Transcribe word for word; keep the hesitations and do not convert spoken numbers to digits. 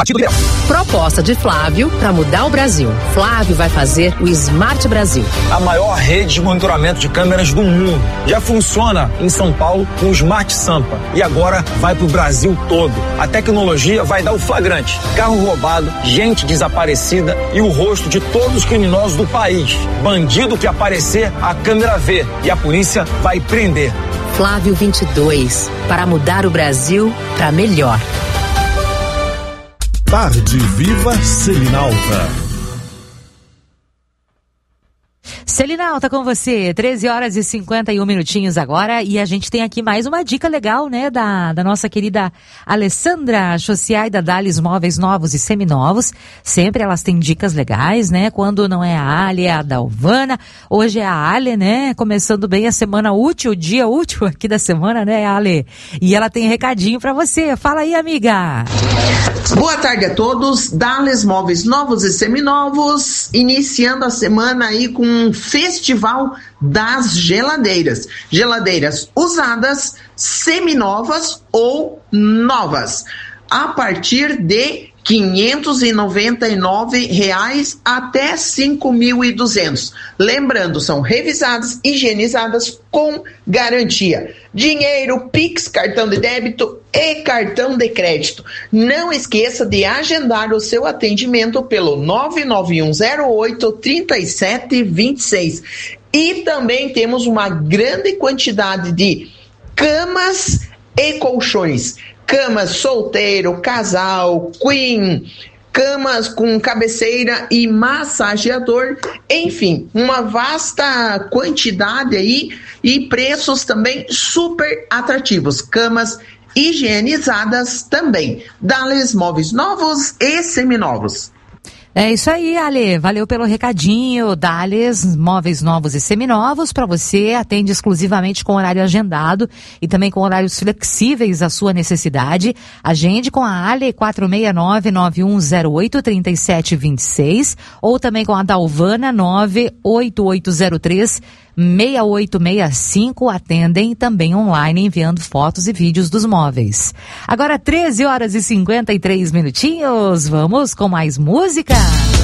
Partido Liberal. Proposta de Flávio para mudar o Brasil. Flávio vai fazer o Smart Brasil. A maior rede de monitoramento de câmeras do mundo. Já funciona em São Paulo com o Smart Sampa. E agora vai pro Brasil todo. A tecnologia vai dar o flagrante. Carro roubado, gente desaparecida e o rosto de todos os criminosos do país. Bandido que aparecer, a câmera vê. E a polícia vai prender. Flávio vinte e dois, para mudar o Brasil para melhor. Tarde Viva Selinalta. Selinalta com você, treze horas e cinquenta e um minutinhos agora, e a gente tem aqui mais uma dica legal, né, da, da nossa querida Alessandra Chociai, da Dales Móveis Novos e Seminovos. Sempre elas têm dicas legais, né, quando não é a Ali, é a Dalvana. Hoje é a Ale, né, começando bem a semana útil, o dia útil aqui da semana, né, Ale? E ela tem recadinho pra você, fala aí, amiga. Boa tarde a todos, Dales Móveis Novos e Seminovos, iniciando a semana aí com um festival das geladeiras. Geladeiras usadas, seminovas ou novas, a partir de quinhentos e noventa e nove reais até cinco mil e duzentos. Lembrando, são revisadas, higienizadas com garantia. Dinheiro, Pix, cartão de débito e cartão de crédito. Não esqueça de agendar o seu atendimento pelo nove nove um zero oito, três sete dois seis. E também temos uma grande quantidade de camas e colchões. Camas solteiro, casal, queen, camas com cabeceira e massageador, enfim, uma vasta quantidade aí e preços também super atrativos. Camas higienizadas também. Dales Móveis Novos e Seminovos. É isso aí, Ale. Valeu pelo recadinho. Dales Móveis Novos e Seminovos para você. Atende exclusivamente com horário agendado e também com horários flexíveis à sua necessidade. Agende com a Ale quatro seis nove, nove um zero oito, três sete dois seis ou também com a Dalvana nove oito oito zero três, seis oito seis cinco. Atendem também online enviando fotos e vídeos dos móveis. Agora treze horas e cinquenta e três minutinhos. Vamos com mais música.